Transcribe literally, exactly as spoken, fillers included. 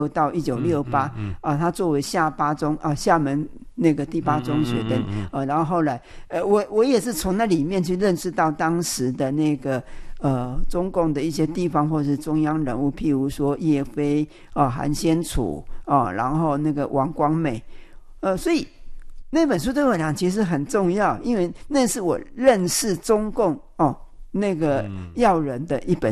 到一九六八啊，他作为厦八中啊厦门那个第八中学的、嗯嗯嗯、呃，然后后来呃我我也是从那里面去认识到当时的那个呃中共的一些地方或是中央人物，譬如说叶飞啊、韩先楚啊，然后那个王光美，呃，所以那本书对我讲其实很重要，因为那是我认识中共哦那个要人的一本